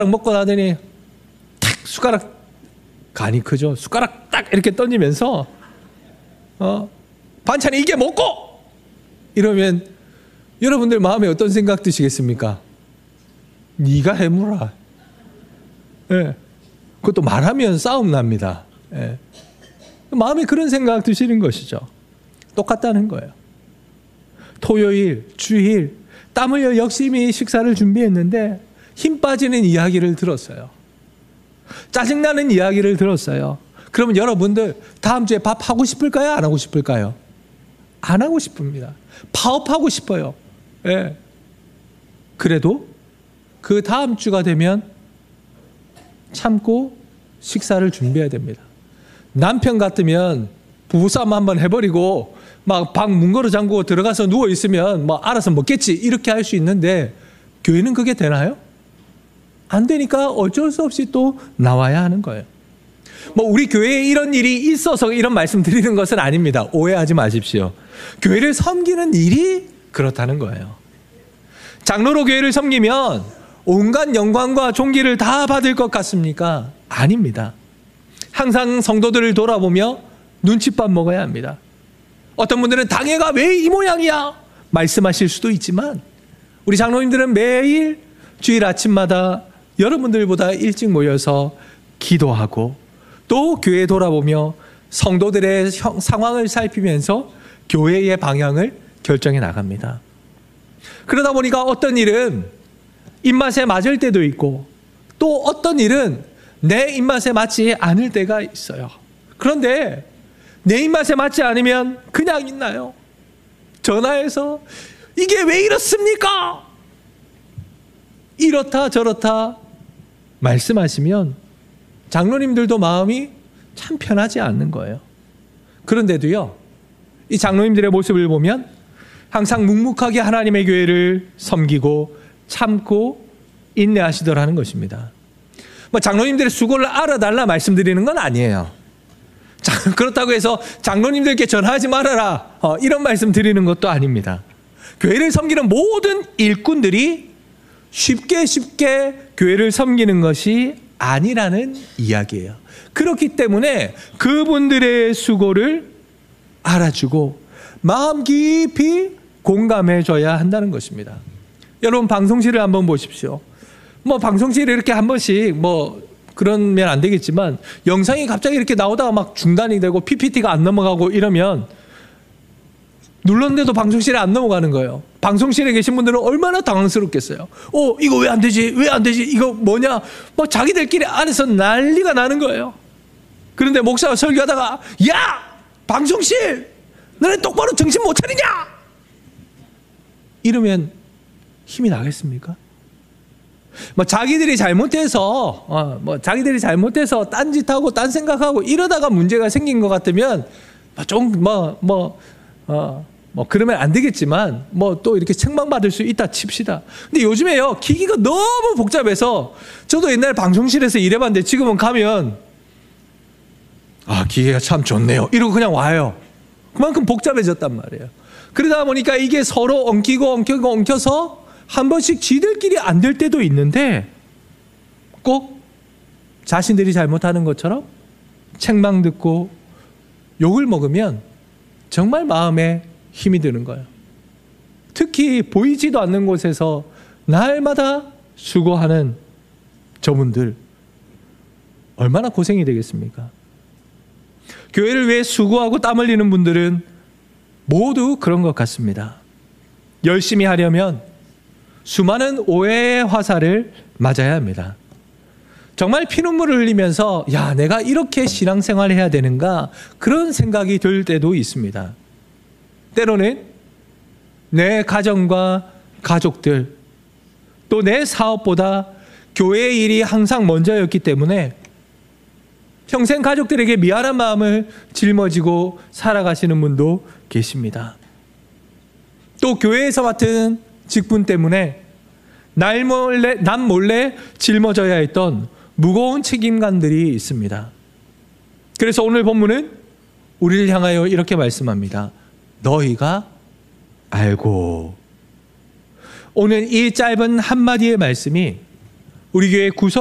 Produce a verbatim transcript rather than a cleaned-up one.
먹고 나더니 탁 숟가락 간이 크죠. 숟가락 딱 이렇게 던지면서 어, 반찬이 이게 먹고 이러면 여러분들 마음에 어떤 생각 드시겠습니까? 네가 해물아. 예. 그것도 말하면 싸움 납니다. 예. 마음에 그런 생각 드시는 것이죠. 똑같다는 거예요. 토요일, 주일 땀 흘려 열심히 식사를 준비했는데 힘 빠지는 이야기를 들었어요. 짜증나는 이야기를 들었어요. 그러면 여러분들 다음 주에 밥 하고 싶을까요? 안 하고 싶을까요? 안 하고 싶습니다. 파업하고 싶어요. 예. 그래도 그 다음 주가 되면 참고 식사를 준비해야 됩니다. 남편 같으면 부부싸움 한번 해버리고 막 방 문 걸어 잠그고 들어가서 누워 있으면 뭐 알아서 먹겠지 이렇게 할 수 있는데 교회는 그게 되나요? 안 되니까 어쩔 수 없이 또 나와야 하는 거예요. 뭐 우리 교회에 이런 일이 있어서 이런 말씀 드리는 것은 아닙니다. 오해하지 마십시오. 교회를 섬기는 일이 그렇다는 거예요. 장로로 교회를 섬기면 온갖 영광과 존귀를 다 받을 것 같습니까? 아닙니다. 항상 성도들을 돌아보며 눈칫밥 먹어야 합니다. 어떤 분들은 당회가 왜 이 모양이야? 말씀하실 수도 있지만 우리 장로님들은 매일 주일 아침마다 여러분들보다 일찍 모여서 기도하고 또 교회 돌아보며 성도들의 상황을 살피면서 교회의 방향을 결정해 나갑니다. 그러다 보니까 어떤 일은 입맛에 맞을 때도 있고 또 어떤 일은 내 입맛에 맞지 않을 때가 있어요. 그런데 내 입맛에 맞지 않으면 그냥 있나요? 전화해서 이게 왜 이렇습니까? 이렇다 저렇다 말씀하시면 장로님들도 마음이 참 편하지 않는 거예요. 그런데도요, 이 장로님들의 모습을 보면 항상 묵묵하게 하나님의 교회를 섬기고 참고 인내하시더라는 것입니다. 뭐 장로님들의 수고를 알아달라 말씀드리는 건 아니에요. 자, 그렇다고 해서 장로님들께 전화하지 말아라 어, 이런 말씀 드리는 것도 아닙니다. 교회를 섬기는 모든 일꾼들이 쉽게 쉽게 교회를 섬기는 것이 아니라는 이야기예요. 그렇기 때문에 그분들의 수고를 알아주고 마음 깊이 공감해 줘야 한다는 것입니다. 여러분 방송실을 한번 보십시오. 뭐 방송실에 이렇게 한 번씩 뭐 그러면 안 되겠지만 영상이 갑자기 이렇게 나오다가 막 중단이 되고 피피티가 안 넘어가고 이러면 눌렀는데도 방송실에 안 넘어가는 거예요. 방송실에 계신 분들은 얼마나 당황스럽겠어요. 어, 이거 왜 안 되지? 왜 안 되지? 이거 뭐냐? 뭐 자기들끼리 안에서 난리가 나는 거예요. 그런데 목사가 설교하다가 야! 방송실! 너네 똑바로 정신 못 차리냐? 이러면 힘이 나겠습니까? 뭐 자기들이 잘못해서 어, 뭐 자기들이 잘못해서 딴짓하고 딴 생각하고 이러다가 문제가 생긴 것 같으면 좀 뭐 뭐 어, 뭐 그러면 안 되겠지만 뭐 또 이렇게 책망받을 수 있다 칩시다. 근데 요즘에요 기기가 너무 복잡해서 저도 옛날 방송실에서 일해봤는데 지금은 가면 아 기계가 참 좋네요 이러고 그냥 와요. 그만큼 복잡해졌단 말이에요. 그러다 보니까 이게 서로 엉키고 엉키고 엉켜서 한 번씩 지들끼리 안 될 때도 있는데 꼭 자신들이 잘못하는 것처럼 책망 듣고 욕을 먹으면 정말 마음에 힘이 드는 거예요. 특히 보이지도 않는 곳에서 날마다 수고하는 저분들 얼마나 고생이 되겠습니까? 교회를 위해 수고하고 땀 흘리는 분들은 모두 그런 것 같습니다. 열심히 하려면 수많은 오해의 화살을 맞아야 합니다. 정말 피눈물을 흘리면서 야 내가 이렇게 신앙생활을 해야 되는가 그런 생각이 들 때도 있습니다. 때로는 내 가정과 가족들 또 내 사업보다 교회의 일이 항상 먼저였기 때문에 평생 가족들에게 미안한 마음을 짊어지고 살아가시는 분도 계십니다. 또 교회에서 맡은 직분 때문에 날 몰래, 남 몰래 짊어져야 했던 무거운 책임감들이 있습니다. 그래서 오늘 본문은 우리를 향하여 이렇게 말씀합니다. 너희가 알고. 오늘 이 짧은 한마디의 말씀이 우리 교회 구성